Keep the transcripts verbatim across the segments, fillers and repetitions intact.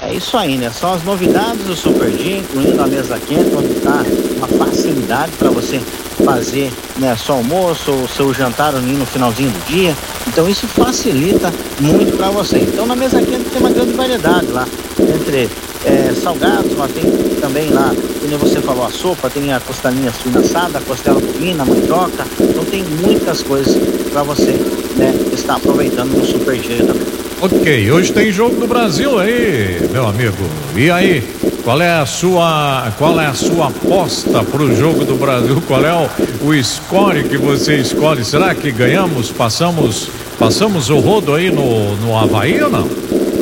É isso aí, né? São as novidades do Super Dia, incluindo a mesa quente, onde está uma facilidade para você fazer, né, seu almoço ou seu jantar ali no finalzinho do dia. Então isso facilita muito para você. Então na mesa quente tem uma grande variedade lá, entre é, salgados, mas tem também lá, como você falou, a sopa, tem a costelinha suína assada, a costela bovina, a mandioca. Então tem muitas coisas para você, né, estar aproveitando no Super Dia também. Ok, hoje tem jogo do Brasil aí, meu amigo. E aí, qual é a sua, qual é a sua aposta pro jogo do Brasil? Qual é o, o score que você escolhe? Será que ganhamos, passamos, passamos o rodo aí no, no Avaí ou não?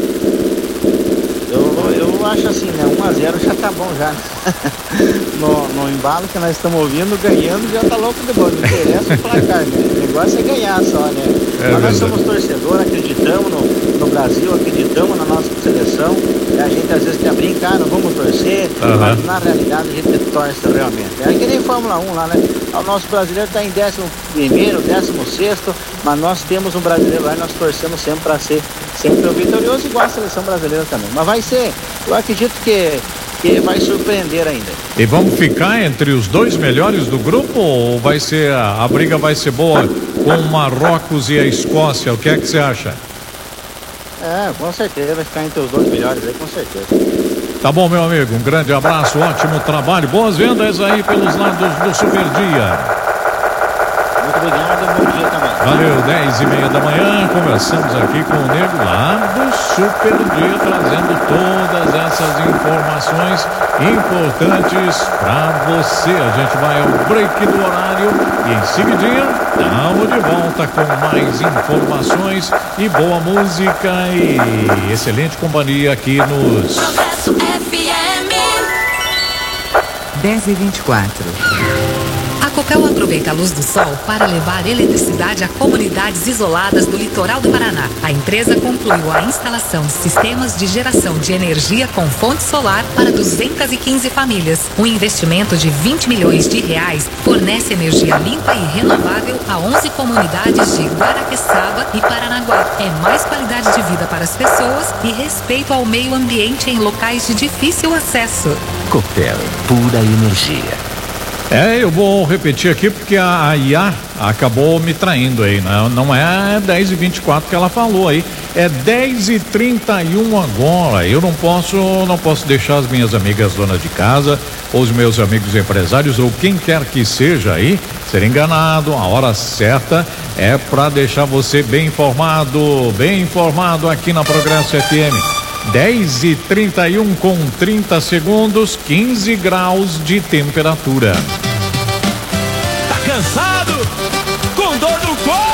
Eu, eu acho assim, né? um a zero já tá bom já. no, no embalo que nós estamos ouvindo, ganhando, já tá louco de bom. Não interessa o placar, né? O negócio é ganhar só, né? É, mas nós somos torcedores, acreditamos no, no Brasil, acreditamos na nossa seleção. E a gente às vezes quer brincar, não vamos torcer, uhum. Mas na realidade a gente torce realmente. É que nem Fórmula um lá, né? O nosso brasileiro está em décimo primeiro, décimo sexto, mas nós temos um brasileiro lá e nós torcemos sempre para ser sempre o vitorioso, igual a seleção brasileira também. Mas vai ser, eu acredito que, que vai surpreender ainda. E vamos ficar entre os dois melhores do grupo ou vai ser, a, a briga vai ser boa com o Marrocos e a Escócia? O que é que você acha? É, com certeza vai ficar entre os dois melhores aí, com certeza. Tá bom, meu amigo, um grande abraço, ótimo trabalho, boas vendas aí pelos lados do Super Dia. Muito obrigado, bom dia também. Valeu, dez e meia da manhã, conversamos aqui com o Nego lá do Super Dia, trazendo todas essas informações importantes para você. A gente vai ao break do horário e em seguidinha estamos de volta com mais informações e boa música e excelente companhia aqui nos Progresso F M. dez e vinte e quatro. A Copel aproveita a luz do sol para levar eletricidade a comunidades isoladas do litoral do Paraná. A empresa concluiu a instalação de sistemas de geração de energia com fonte solar para duzentas e quinze famílias. Um investimento de vinte milhões de reais fornece energia limpa e renovável a onze comunidades de Guaraqueçaba e Paranaguá. É mais qualidade de vida para as pessoas e respeito ao meio ambiente em locais de difícil acesso. Copel, pura energia. É, eu vou repetir aqui porque a, a I A acabou me traindo aí, né? Não é dez e vinte e quatro que ela falou aí, é dez e trinta e um agora. Eu não posso, não posso deixar as minhas amigas donas de casa, ou os meus amigos empresários, ou quem quer que seja aí, ser enganado. A hora certa é para deixar você bem informado, bem informado aqui na Progresso F M. dez e trinta e um com trinta segundos, quinze graus de temperatura. Tá cansado? Com dor no corpo?